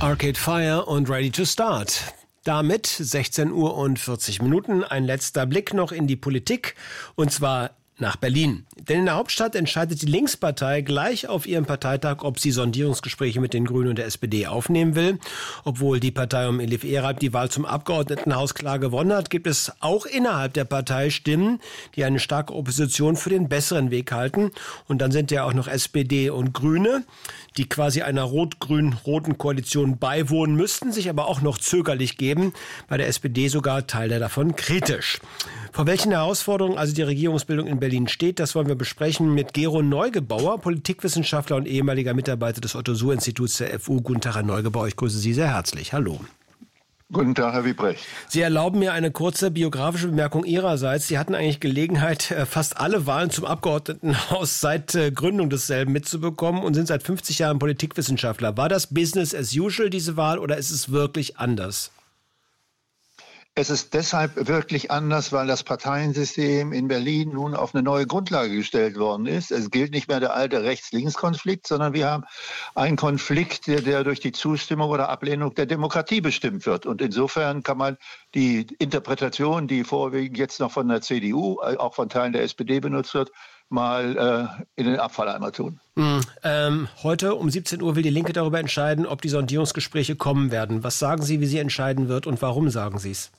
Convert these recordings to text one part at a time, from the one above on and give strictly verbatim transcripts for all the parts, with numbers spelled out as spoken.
Arcade Fire und Ready to Start. Damit sechzehn Uhr und vierzig Minuten. Ein letzter Blick noch in die Politik, und zwar nach Berlin. Denn in der Hauptstadt entscheidet die Linkspartei gleich auf ihrem Parteitag, ob sie Sondierungsgespräche mit den Grünen und der S P D aufnehmen will. Obwohl die Partei um Elif Eralp die Wahl zum Abgeordnetenhaus klar gewonnen hat, gibt es auch innerhalb der Partei Stimmen, die eine starke Opposition für den besseren Weg halten. Und dann sind ja auch noch S P D und Grüne, die quasi einer rot-grün-roten Koalition beiwohnen müssten, sich aber auch noch zögerlich geben. Bei der S P D sogar Teile davon kritisch. Vor welchen Herausforderungen also die Regierungsbildung in Berlin steht, das wollen wir besprechen mit Gero Neugebauer, Politikwissenschaftler und ehemaliger Mitarbeiter des Otto-Suhr-Instituts der F U. Guten Tag, Herr Neugebauer, ich grüße Sie sehr herzlich. Hallo. Guten Tag, Herr Wiebrecht. Sie erlauben mir eine kurze biografische Bemerkung Ihrerseits. Sie hatten eigentlich Gelegenheit, fast alle Wahlen zum Abgeordnetenhaus seit Gründung desselben mitzubekommen und sind seit fünfzig Jahren Politikwissenschaftler. War das Business as usual, diese Wahl, oder ist es wirklich anders? Es ist deshalb wirklich anders, weil das Parteiensystem in Berlin nun auf eine neue Grundlage gestellt worden ist. Es gilt nicht mehr der alte Rechts-Links-Konflikt, sondern wir haben einen Konflikt, der, der durch die Zustimmung oder Ablehnung der Demokratie bestimmt wird. Und insofern kann man die Interpretation, die vorwiegend jetzt noch von der C D U, auch von Teilen der S P D benutzt wird, mal äh, in den Abfalleimer tun. Mm, ähm, heute um siebzehn Uhr will die Linke darüber entscheiden, ob die Sondierungsgespräche kommen werden. Was sagen Sie, wie sie entscheiden wird, und warum sagen Sie es?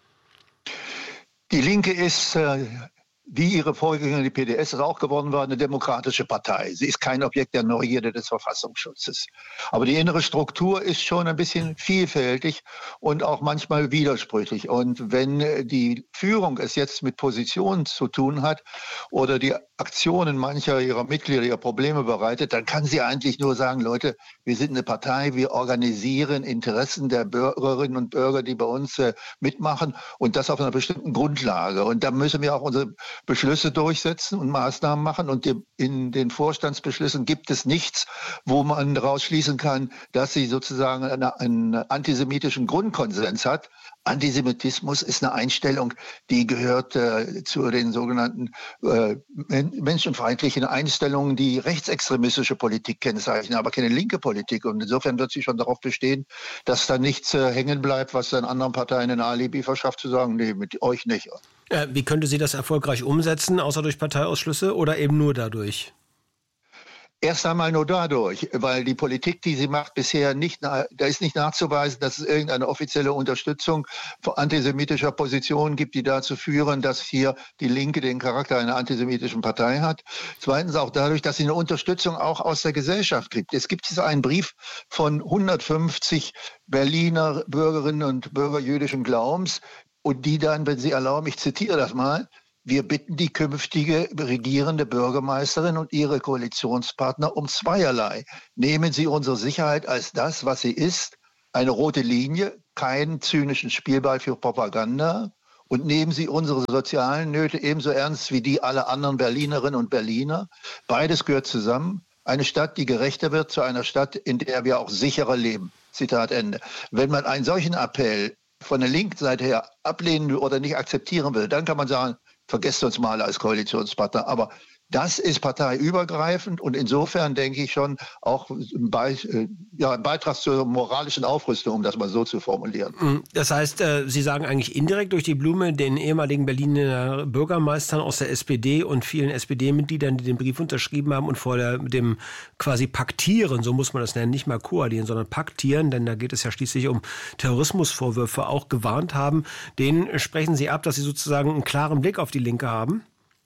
Die Linke ist, äh, wie ihre Vorgänger, die P D S, auch geworden war, eine demokratische Partei. Sie ist kein Objekt der Neugierde des Verfassungsschutzes. Aber die innere Struktur ist schon ein bisschen vielfältig und auch manchmal widersprüchlich. Und wenn die Führung es jetzt mit Positionen zu tun hat oder die Aktionen mancher ihrer Mitglieder ihr Probleme bereitet, dann kann sie eigentlich nur sagen, Leute, wir sind eine Partei, wir organisieren Interessen der Bürgerinnen und Bürger, die bei uns äh, mitmachen, und das auf einer bestimmten Grundlage. Und da müssen wir auch unsere Beschlüsse durchsetzen und Maßnahmen machen. Und in den Vorstandsbeschlüssen gibt es nichts, wo man daraus schließen kann, dass sie sozusagen eine, einen antisemitischen Grundkonsens hat. Antisemitismus ist eine Einstellung, die gehört äh, zu den sogenannten äh, menschenfeindlichen Einstellungen, die rechtsextremistische Politik kennzeichnen, aber keine linke Politik. Und insofern wird sie schon darauf bestehen, dass da nichts äh, hängen bleibt, was dann anderen Parteien ein Alibi verschafft, zu sagen, nee, mit euch nicht. Äh, wie könnte sie das erfolgreich umsetzen, außer durch Parteiausschlüsse oder eben nur dadurch? Erst einmal nur dadurch, weil die Politik, die sie macht, bisher nicht, da ist nicht nachzuweisen, dass es irgendeine offizielle Unterstützung von antisemitischer Positionen gibt, die dazu führen, dass hier die Linke den Charakter einer antisemitischen Partei hat. Zweitens auch dadurch, dass sie eine Unterstützung auch aus der Gesellschaft gibt. Es gibt jetzt einen Brief von hundertfünfzig Berliner Bürgerinnen und Bürger jüdischen Glaubens, und die dann, wenn Sie erlauben, ich zitiere das mal: Wir bitten die künftige regierende Bürgermeisterin und ihre Koalitionspartner um zweierlei. Nehmen Sie unsere Sicherheit als das, was sie ist, eine rote Linie, keinen zynischen Spielball für Propaganda. Und nehmen Sie unsere sozialen Nöte ebenso ernst wie die aller anderen Berlinerinnen und Berliner. Beides gehört zusammen. Eine Stadt, die gerechter wird, zu einer Stadt, in der wir auch sicherer leben. Zitat Ende. Wenn man einen solchen Appell von der linken Seite her ablehnen will oder nicht akzeptieren will, dann kann man sagen, vergesst uns mal als Koalitionspartner. Aber das ist parteiübergreifend und insofern denke ich schon auch ein, Be- ja, ein Beitrag zur moralischen Aufrüstung, um das mal so zu formulieren. Das heißt, Sie sagen eigentlich indirekt durch die Blume den ehemaligen Berliner Bürgermeistern aus der S P D und vielen S P D-Mitgliedern, die den Brief unterschrieben haben und vor der, dem quasi Paktieren, so muss man das nennen, nicht mal koalieren, sondern Paktieren, denn da geht es ja schließlich um Terrorismusvorwürfe, auch gewarnt haben. Denen sprechen Sie ab, dass Sie sozusagen einen klaren Blick auf die Linke haben?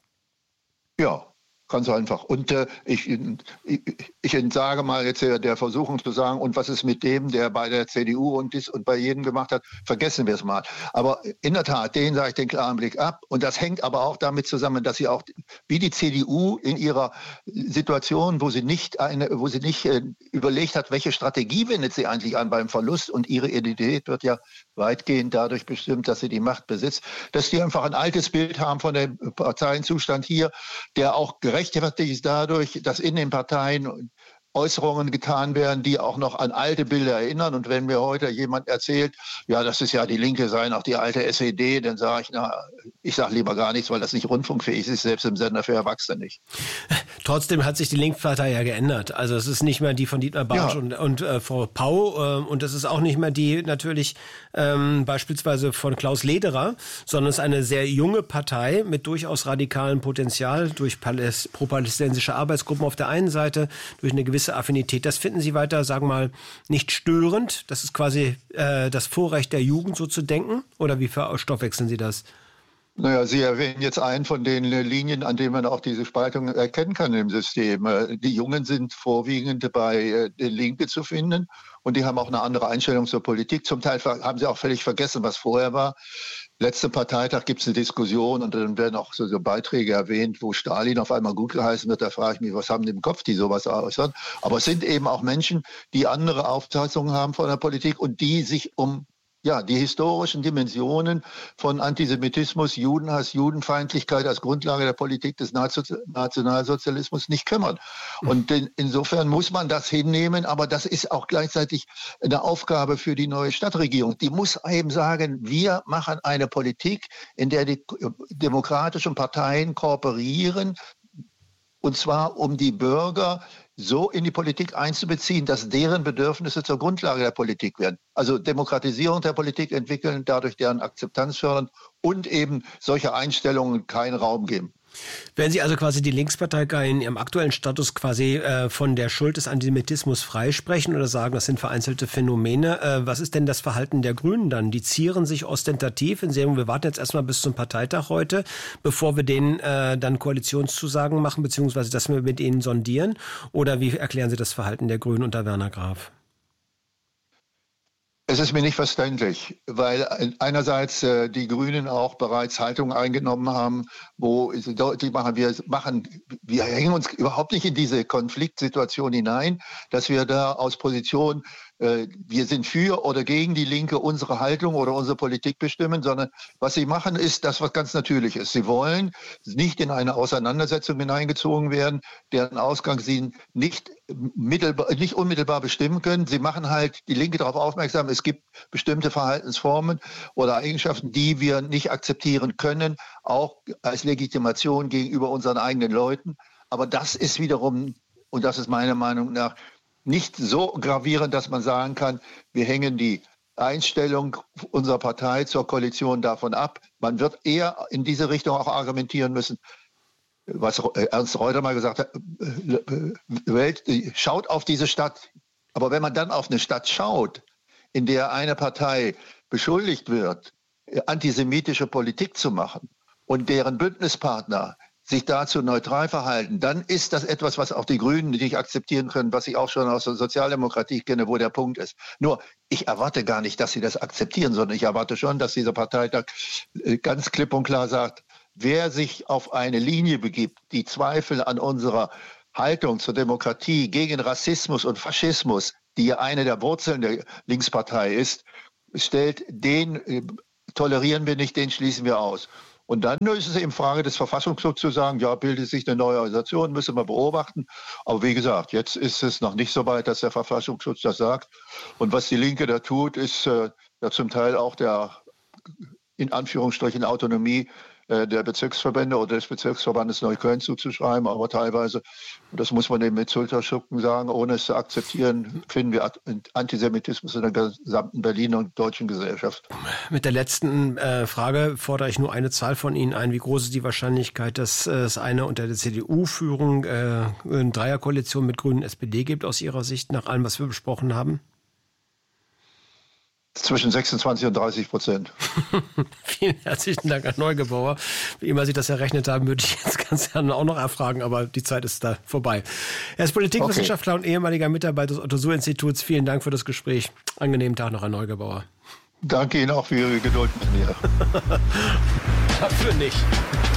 Ja, ganz einfach. Und äh, ich, ich, ich entsage mal jetzt der, der Versuchung zu sagen, und was ist mit dem, der bei der C D U und dies und bei jedem gemacht hat, vergessen wir es mal. Aber in der Tat, denen sage ich den klaren Blick ab. Und das hängt aber auch damit zusammen, dass sie auch, wie die C D U in ihrer Situation, wo sie nicht eine, wo sie nicht äh, überlegt hat, welche Strategie wendet sie eigentlich an beim Verlust, und ihre Identität wird ja weitgehend dadurch bestimmt, dass sie die Macht besitzt, dass die einfach ein altes Bild haben von dem Parteienzustand hier, der auch gerechtfertigt ist dadurch, dass in den Parteien Äußerungen getan werden, die auch noch an alte Bilder erinnern. Und wenn mir heute jemand erzählt, ja, das ist ja die Linke, sei noch die alte S E D, dann sage ich, na, ich sage lieber gar nichts, weil das nicht rundfunkfähig ist, selbst im Sender für Erwachsene nicht. Trotzdem hat sich die Linkspartei ja geändert. Also es ist nicht mehr die von Dietmar Bartsch ja. und, und äh, Frau Pau äh, und es ist auch nicht mehr die natürlich ähm, beispielsweise von Klaus Lederer, sondern es ist eine sehr junge Partei mit durchaus radikalem Potenzial durch Paläst- pro-palästinensische Arbeitsgruppen auf der einen Seite, durch eine gewisse Affinität. Das finden Sie weiter, sagen wir mal, nicht störend? Das ist quasi äh, das Vorrecht der Jugend, so zu denken? Oder wie verstoffwechseln Sie das? Naja, Sie erwähnen jetzt einen von den Linien, an denen man auch diese Spaltung erkennen kann im System. Die Jungen sind vorwiegend bei den Linken zu finden und die haben auch eine andere Einstellung zur Politik. Zum Teil haben sie auch völlig vergessen, was vorher war. Letzten Parteitag gibt es eine Diskussion und dann werden auch so, so Beiträge erwähnt, wo Stalin auf einmal gut geheißen wird. Da frage ich mich, was haben die im Kopf, die sowas äußern? Aber es sind eben auch Menschen, die andere Auffassungen haben von der Politik und die sich um ja, die historischen Dimensionen von Antisemitismus, Judenhass, Judenfeindlichkeit als Grundlage der Politik des Nationalsozialismus nicht kümmern. Und in, insofern muss man das hinnehmen, aber das ist auch gleichzeitig eine Aufgabe für die neue Stadtregierung. Die muss eben sagen, wir machen eine Politik, in der die demokratischen Parteien kooperieren, und zwar um die Bürger so in die Politik einzubeziehen, dass deren Bedürfnisse zur Grundlage der Politik werden. Also Demokratisierung der Politik entwickeln, dadurch deren Akzeptanz fördern und eben solche Einstellungen keinen Raum geben. Werden Sie also quasi die Linkspartei in ihrem aktuellen Status quasi äh, von der Schuld des Antisemitismus freisprechen oder sagen, das sind vereinzelte Phänomene? Äh, was ist denn das Verhalten der Grünen dann? Die zieren sich ostentativ in Serien, wir warten jetzt erstmal bis zum Parteitag heute, bevor wir denen äh, dann Koalitionszusagen machen, beziehungsweise dass wir mit ihnen sondieren? Oder wie erklären Sie das Verhalten der Grünen unter Werner Graf? Es ist mir nicht verständlich, weil einerseits äh, die Grünen auch bereits Haltung eingenommen haben, wo sie deutlich machen, wir machen, wir hängen uns überhaupt nicht in diese Konfliktsituation hinein, dass wir da aus Position, äh, wir sind für oder gegen die Linke unsere Haltung oder unsere Politik bestimmen, sondern was sie machen, ist das, was ganz natürlich ist. Sie wollen nicht in eine Auseinandersetzung hineingezogen werden, deren Ausgang sie nicht mittelbar, nicht unmittelbar bestimmen können. Sie machen halt die Linke darauf aufmerksam, es gibt bestimmte Verhaltensformen oder Eigenschaften, die wir nicht akzeptieren können, auch als Legitimation gegenüber unseren eigenen Leuten. Aber das ist wiederum, und das ist meiner Meinung nach, nicht so gravierend, dass man sagen kann, wir hängen die Einstellung unserer Partei zur Koalition davon ab. Man wird eher in diese Richtung auch argumentieren müssen, was Ernst Reuter mal gesagt hat, Welt, schaut auf diese Stadt. Aber wenn man dann auf eine Stadt schaut, in der eine Partei beschuldigt wird, antisemitische Politik zu machen und deren Bündnispartner sich dazu neutral verhalten, dann ist das etwas, was auch die Grünen nicht akzeptieren können, was ich auch schon aus der Sozialdemokratie kenne, wo der Punkt ist. Nur, ich erwarte gar nicht, dass sie das akzeptieren, sondern ich erwarte schon, dass dieser Parteitag ganz klipp und klar sagt, wer sich auf eine Linie begibt, die Zweifel an unserer Haltung zur Demokratie gegen Rassismus und Faschismus, die ja eine der Wurzeln der Linkspartei ist, stellt, den äh, tolerieren wir nicht, den schließen wir aus. Und dann ist es eben Frage des Verfassungsschutzes zu sagen, ja, bildet sich eine neue Organisation, müssen wir beobachten. Aber wie gesagt, jetzt ist es noch nicht so weit, dass der Verfassungsschutz das sagt. Und was die Linke da tut, ist äh, ja zum Teil auch der, in Anführungsstrichen, Autonomie der Bezirksverbände oder des Bezirksverbandes Neukölln zuzuschreiben, aber teilweise, das muss man eben mit Schulterzucken sagen, ohne es zu akzeptieren, finden wir Antisemitismus in der gesamten Berliner und deutschen Gesellschaft. Mit der letzten äh, Frage fordere ich nur eine Zahl von Ihnen ein. Wie groß ist die Wahrscheinlichkeit, dass äh, es eine unter der C D U-Führung äh, eine Dreierkoalition mit Grünen und S P D gibt, aus Ihrer Sicht, nach allem, was wir besprochen haben? Zwischen sechsundzwanzig und dreißig Prozent. Vielen herzlichen Dank, Herr Neugebauer. Wie immer Sie das errechnet haben, würde ich jetzt ganz gerne auch noch erfragen, aber die Zeit ist da vorbei. Er ist Politikwissenschaftler okay. und ehemaliger Mitarbeiter des Otto-Suhr-Instituts. Vielen Dank für das Gespräch. Angenehmen Tag noch, Herr Neugebauer. Danke Ihnen auch für Ihre Geduld mit mir. Dafür nicht.